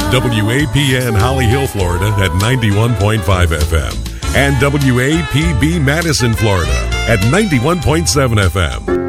WAPN Holly Hill, Florida at 91.5 FM and WAPB Madison, Florida at 91.7 FM.